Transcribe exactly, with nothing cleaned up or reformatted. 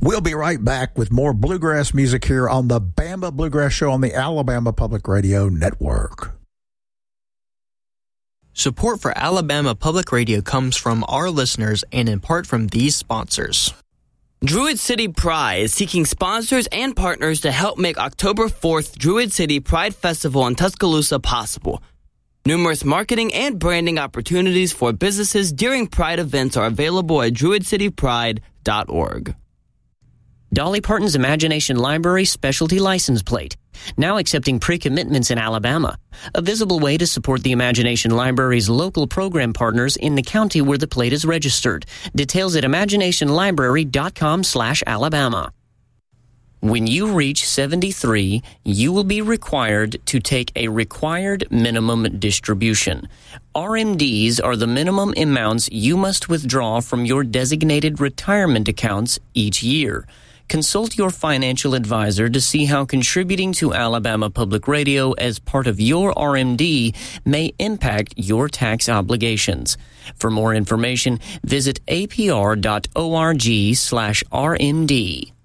We'll be right back with more bluegrass music here on the Bama Bluegrass Show on the Alabama Public Radio Network. Support for Alabama Public Radio comes from our listeners and in part from these sponsors. Druid City Pride is seeking sponsors and partners to help make October fourth Druid City Pride Festival in Tuscaloosa possible. Numerous marketing and branding opportunities for businesses during Pride events are available at druid city pride dot org. Dolly Parton's Imagination Library Specialty License Plate, now accepting pre-commitments in Alabama. A visible way to support the Imagination Library's local program partners in the county where the plate is registered. Details at imagination library dot com slash Alabama. When you reach seventy-three, you will be required to take a required minimum distribution. R M Ds are the minimum amounts you must withdraw from your designated retirement accounts each year. Consult your financial advisor to see how contributing to Alabama Public Radio as part of your R M D may impact your tax obligations. For more information, visit A P R dot org slash R M D.